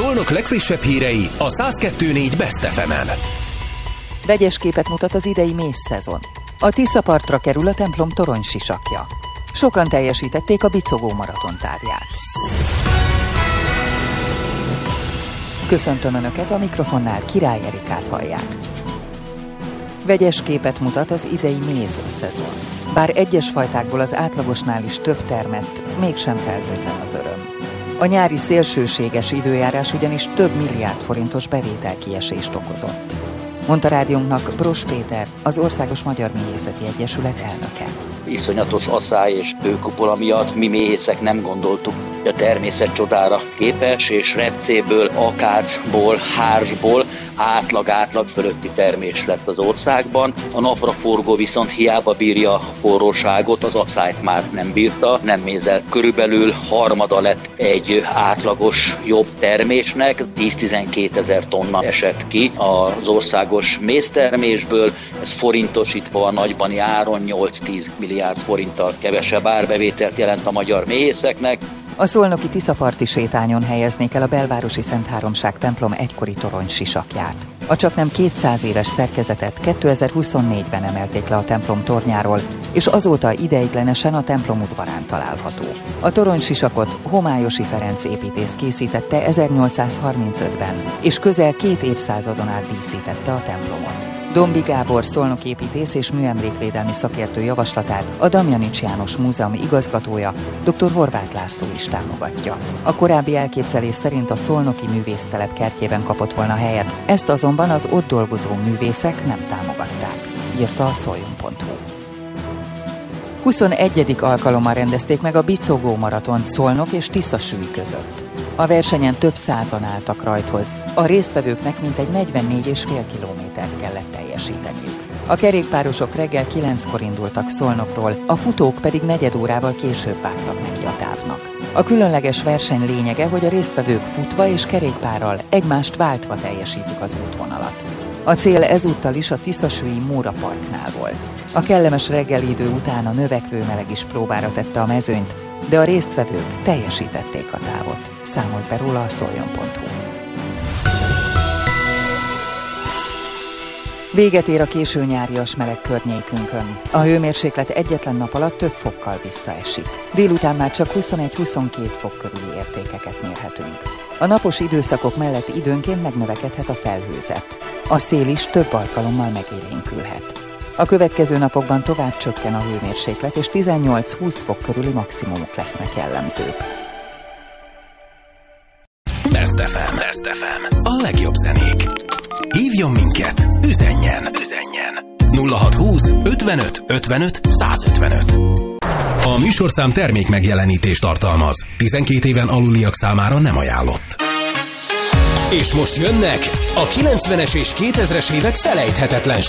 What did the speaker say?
Szolnok legfrissebb hírei a 102.4 Best FM-en. Vegyes képet mutat az idei mészszezon. A Tiszapartra kerül a templom toronysisakja. Sokan teljesítették a bicogó maratontávját. Köszöntöm Önöket, a mikrofonnál Király Erikát hallják. Vegyes képet mutat az idei mézszezon. Bár egyes fajtákból az átlagosnál is több termett, mégsem felhőtlen az öröm. A nyári szélsőséges időjárás ugyanis több milliárd forintos bevételkiesést okozott, mondta rádiónknak Bros Péter, az Országos Magyar Méhészeti Egyesület elnöke. Iszonyatos asszály és hőkupola miatt mi méhészek nem gondoltuk, hogy a természet csodára képes, és repcéből, akácból, hársból átlag fölötti termés lett az országban. A napraforgó viszont hiába bírja a forróságot, az asszályt már nem bírta, nem mézzel. Körülbelül harmada lett egy átlagos jobb termésnek, 10-12 ezer tonna esett ki az országos méztermésből. Ez forintosítva a nagybani áron 8-10 milliárd forinttal kevesebb árbevételt jelent a magyar méhészeknek. A szolnoki Tiszaparti sétányon helyeznék el a belvárosi Szentháromság templom egykori toronysisakját. A csaknem 200 éves szerkezetet 2024-ben emelték le a templom tornyáról, és azóta ideiglenesen a templom udvarán található. A toronysisakot Homályosi Ferenc építész készítette 1835-ben, és közel 2 évszázadon át díszítette a templomot. Dombi Gábor szolnoki építész és műemlékvédelmi szakértő javaslatát a Damjanics János Múzeum igazgatója, dr. Horváth László is támogatja. A korábbi elképzelés szerint a szolnoki művésztelep kertjében kapott volna helyet, ezt azonban az ott dolgozó művészek nem támogatták, írta a szoljon.hu. 21. alkalommal rendezték meg a bicogó maratont Szolnok és Tiszasüly között. A versenyen több százan álltak rajthoz. A résztvevőknek mintegy 44,5 kilométert kellett teljesíteniük. A kerékpárosok reggel 9-kor indultak Szolnokról, a futók pedig negyed órával később vágtak neki a távnak. A különleges verseny lényege, hogy a résztvevők futva és kerékpárral egymást váltva teljesítik az útvonalat. A cél ezúttal is a Tiszasülyi Móra Parknál volt. A kellemes reggeli idő után a növekvő meleg is próbára tette a mezőnyt, de a résztvevők teljesítették a távot. Számolt be róla a szoljon.hu. Véget ér a késő nyárias meleg környékünkön. A hőmérséklet egyetlen nap alatt több fokkal visszaesik. Délután már csak 21-22 fok körüli értékeket mérhetünk. A napos időszakok mellett időnként megnövekedhet a felhőzet. A szél is több alkalommal megélénkülhet. A következő napokban tovább csökken a hőmérséklet, és 18-20 fok körüli maximumok lesznek jellemzők. Best FM. A legjobb zenék. Hívjon minket, üzenjen. 0620 55 55 155. A műsorszám termék megjelenítést tartalmaz. 12 éven aluliak számára nem ajánlott. És most jönnek a 90-es és 2000-es évek felejthetetlen